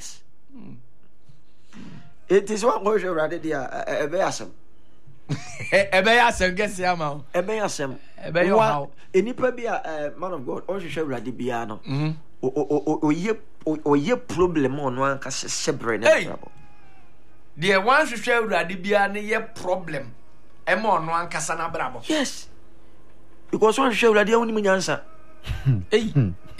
Yes. It is one go rather dia ebeyasem. Ebeyasem gesi ama. Ebeyasem. Ebeyo. Enipa bi man of God, ohwehwe urade bia no. Oye problem ono anka hyebre ne brabo. The one hwehwe urade bia ne ye problem. Ema ono anka sa na brabo. Yes. Because one hwehwe urade awuni munyansa. Hey.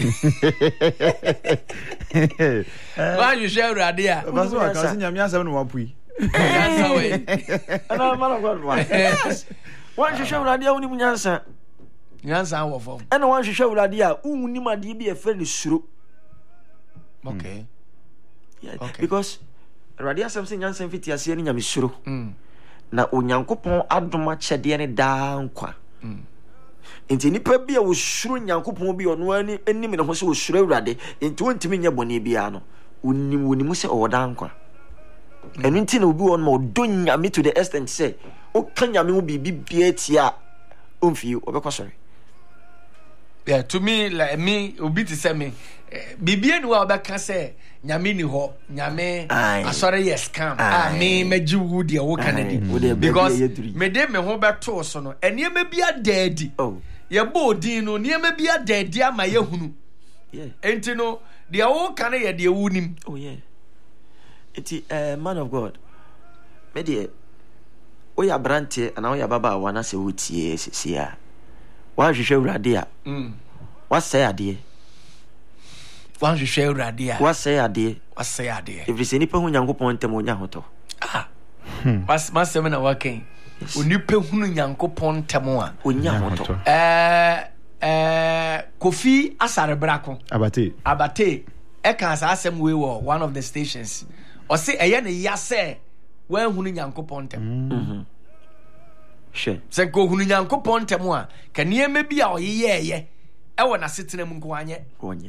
Why you share radio? Because I can see you seven one pui. That's how it. And I'm man of God. One you share radio only munyansa. Nyansa wo fo. And one you share radio uni ma di be a friend suro. Okay. Yeah. Okay. Because radio something nyansa fiti ase ni nyame suro. Na onyankopon adoma chede ne da nkwa. Enti nipa bia wo suro nyankopon bi ono ani enim ne ho se wo suro awurade enti wontimi nya bone bia no wonimu se owoda nkwa enu enti na obi won ma odo nyame to the extent say o kan nyame wo bibi bia tia omfi obekosore. Yeah, to me like me obi ti say me bibi enu wa obeka say nyame ni ho nyame asore yes scam me magi wu de wo kanadi because me de me ho beto so no eniema bia daadi ye bodin no niema bia daadi ama ye hunu enti no de wo kan ye de wunim. Oh yeah. Eti man of God me de o ya brante ana o ya baba wa na se wotie sia wa hwehwe urade a wa say ade wan hwehwe urade a wa say ade if se nipa hu nyankopon ntem onya hoto masem na waken onipa hunu nyankopon ntem a onya hoto. Kofi Asare Brako abate e kan sa asem we wo one of the stations o se eye ne yase wan hunu nyankopon ntem se ko hunu nyankopon ntem a ka niema bi a oyeyeye e wo na setena mu nko anye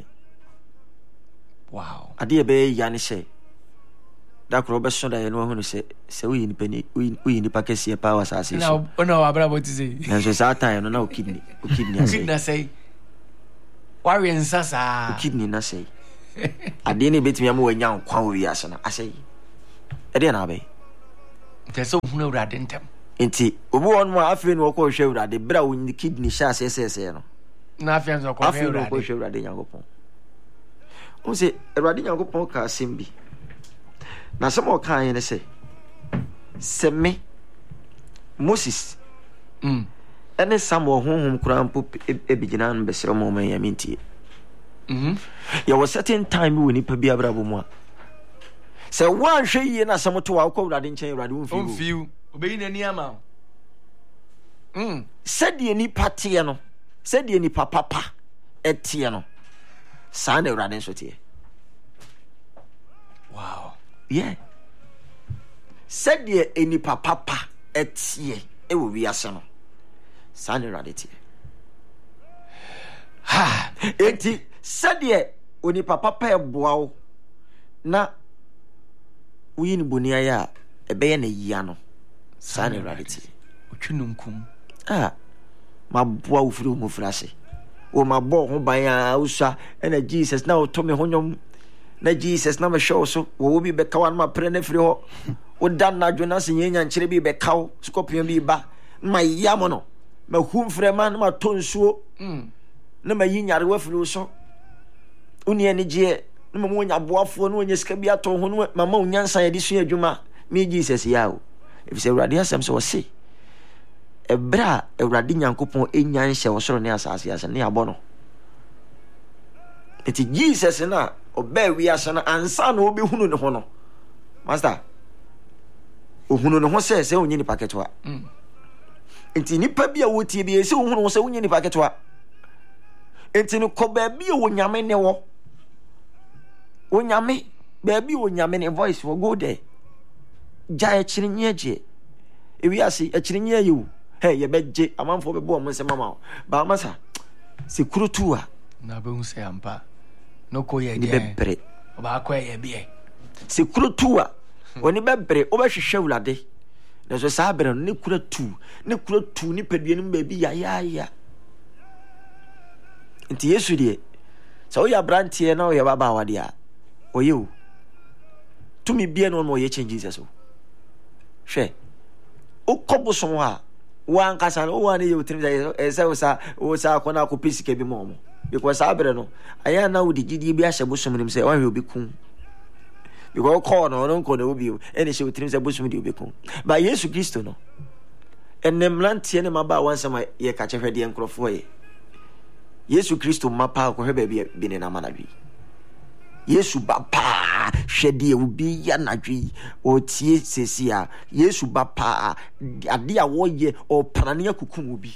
wow ade be ya ne se da kro be so da ye no hunu se we ni pani we ni pakesi power sa se so no abrabo ti se na so sa time no na o kidney na say warrior nsasa kidney na say ade ne betimi am wanya nkwa wi ase na ase ade na be so hunu urade ntem enti obi won mo afi no ko hwe urade bra woni kidney sha se no na afi anzo ko hwe urade ko hwe urade nyankopon o se urade nyankopon ka sembi na some kan yen se me Moses ene Samuel honhom kura mpo ebigina no besere mo man yamintie ya was certain time we nipa bia brabo mu a se wan hwe yie na samoto wa ko urade nchen urade wonfiu obeyi nani ama sɛdeɛ nipa teɛ no sɛdeɛ nipa papa ɛteɛ no saa na urade nso teɛ. Wow. Yeah. Sɛdeɛ nipa papa ɛteɛ ɛwɔ wiase no saa na urade teɛ. Enti sɛdeɛ onipa papa ɛboa wo na woyi ne boni ayɛ a ɛbɛyɛ na yia no saa na urade teɛ. Otwununkum maboa wo firi mu frase o mabɔ ho ban a usua na Jesus na oto me honyom na Jesus na me show so wo bi be kawan ma pre na firi ho o dan na dwona se nyanya nkyere bi be kaw scorpion bi ba ma yam no ma hum frema na ma tonsuo na ma yinyare wa firi so uni ani je na ma mo nya boafo na onya sika bi ato ho no ma ma onyansa ya di so adwuma me Jesus ya o if say urade asem so se ebra Awurade Nyankopon enya nhyɛ wosoro ne asase ase ne abɔ no eti Jesus na oba wi ase na ansa na obi hunu ne ho no master ohunu ne ho sɛ onye ni paketwa enti nipa bi a wotie bi sɛ ohunu ho sɛ onye ni paketwa enti no kɔ ba bi o nyame ne wo onyame ba bi o nyame ne voice for go there ja ekiri nyeje ewi ase ekiri nyeyewu hey ye beje amanfo bebo mo nsema ma ba masa sekurutu a na be hu se ampa no ko ye ni bebre ba ko ye be sekurutu a oni bebre obehwehwe Awurade na so sa bebre ne kuratu ni pedue no ba bi ya nti Yesu de so ya brantie na o ye baba wade a oye o to me be no more ye change Jesus. She o kobo so ha wan kasa no wan ye utrim say o sa kona ko pisike bi mo because abre no aya na wo digidi bi ahye bosom nim say wan we obi kun because call no nko na obi any she utrim say bosom di obi kun but Jesus Christ no enem lantie ne maba wan sama ye ka chehwe de enkrofo ye Jesus Christ mapa ko hebe bi ne na manadwi Yesu bapa hwede obi ya nadwi o tie sesia Yesu bapa ade a wo ye o prane akukun obi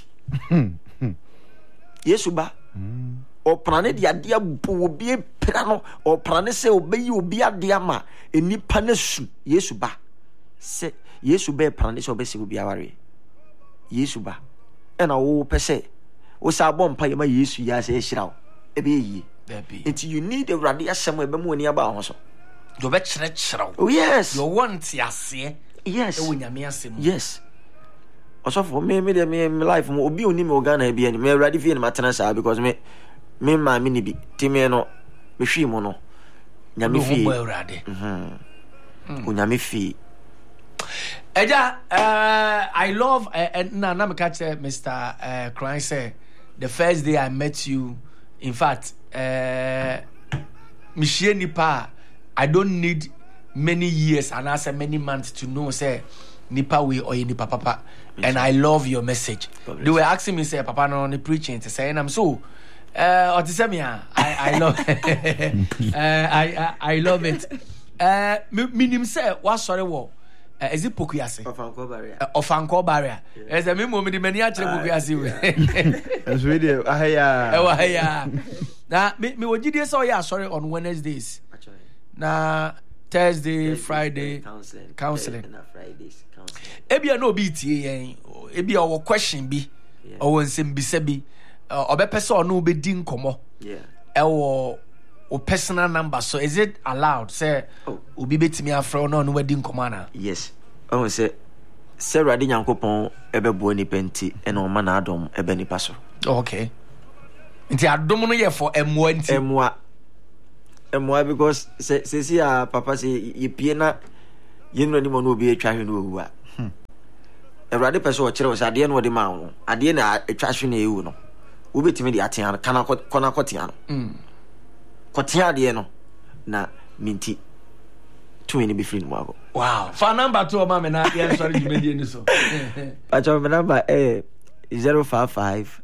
Yesu ba o prane de ade abu obi pra no o prane se obeyi obi ade ama enipa na su Yesu ba se Yesu be prane se obese obi aware Yesu ba ena wo pese wo sa bom pa yema Yesu ya se hirawo ebe yi until you need a radia somewhere be mo ni aba ho so do be chere oh yes you want ase yes e wo nyame asem yes also for me life mo obi oni me Ghana bia ni me ready fi ni matena sa because me ma me ni bi ti me no me hwi mo no nyame fi nyame fi Eja I love na me catch Mr. Crying say the first day I met you in fact Michie nipa I don't need many years and also many months to know say nipa we or nipa papa and I love your message. They were asking me say papa no the preaching to say and I'm so or to say me I love I love it. Minim say what sorry wo is it Pokuase? Ofanko barrier. As a memo me the many actually Pokuase we. That's really ahaya. Now me wo gidi say yeah sorry on Wednesdays. Na Thursday, Friday counseling. Fridays counseling. Ebia no be tie yen. Ebia wo question bi. O nsem bi se bi. Obepese ono be di nkomo. Yeah. Ewo o personal number, so is it allowed say obi betimi afro no no wadi nkoma na yes say radi nyankopon ebebo ni penti e no ma na adom ebe ni paso okay nti adom no ye for emwa nti emwa because say see papa say ye pie na ye no ni mo no obi atwa hwe no owu a radi person o kire o say ade no de ma wo ade na atwa hwe na ewu no wo betimi de aten kana kona kotia no kotia de no na minti to any be free no. Wow. For number 2 mama na yeah sorry you made any so. But your number 055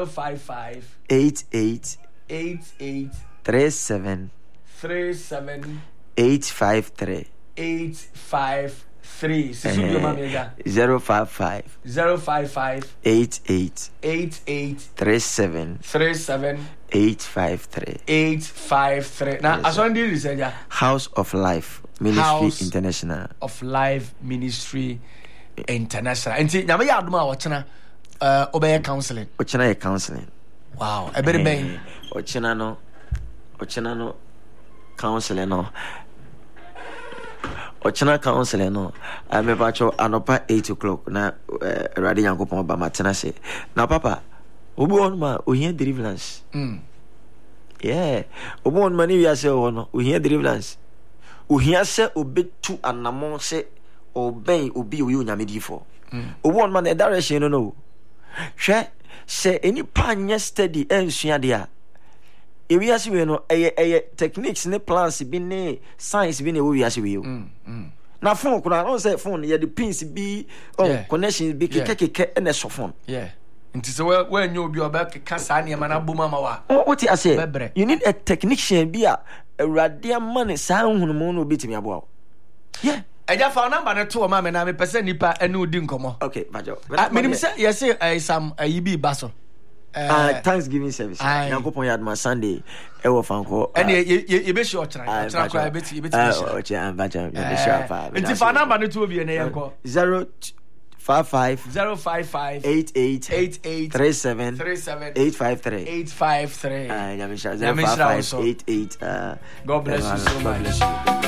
88 37 853 Sisu bi mama ga 055 88 37 853 now asondi research House of Life Ministry International of Life Ministry International nti nyame ya adoma wochena obey counseling wow e bere ben ochena no counseling no ochena counseling no me bacho anopa 8 o'clock na radio yankopon ba matena se na papa obi on ma ohia deliverance yeah obi on ma ni wi ase wo no ohia deliverance ohia se obetu anamon se obey obi oyi onyamedifo obi on ma na direction no hwe se eni panye steady ensua de a ewi ase we no eye techniques ne plans bi ne science bi ne wo wi ase we na phone kuna no say phone ye the pins bi connections bi keke na so phone nti se we nyo obi obekeka sa na na boma ma wa what I say you need a technician bi a awrade man sa hunumu no obetimi abo yeah eja fa number na to ma me na me pese nipa ene odi nkomo okay bajo minim say yes some yibi baso Thanksgiving service yankopon yad ma Sunday e wo fanko ene ye be sure try kwa be ti am bajo be sure fa nti fa number na to obi ene yanko 055 88 37 853 God bless you so much.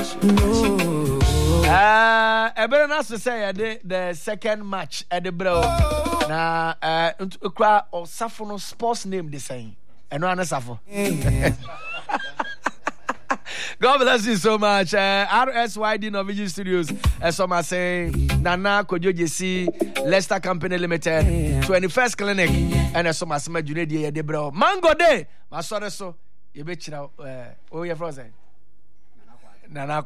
Ebere na so say the second match at the bro na ukra osafo no sports name the same eno ana safo God bless you so much. RSYD Norwegian Studios. So I say Nana Kojo JC Leicester Company Limited 21st Clinic and so my summer junior de bro Mango Day. My sorry so you bet you oh yeah frozen Nana